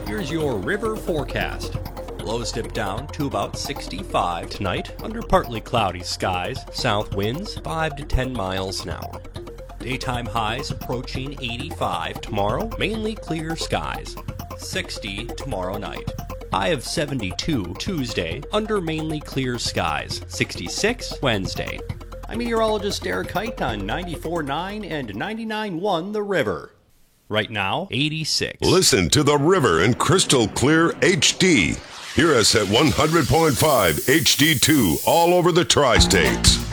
here's your river forecast. Lows dip down to about 65 tonight under partly cloudy skies, south winds 5 to 10 miles an hour. Daytime highs approaching 85 tomorrow, mainly clear skies. 60 tomorrow night. High of 72 Tuesday under mainly clear skies. 66 Wednesday. I'm meteorologist Derek Height on 94.9 and 99.1 The River. Right now, 86. Listen to The River in crystal clear HD. Hear us at 100.5 HD2 all over the tri-states.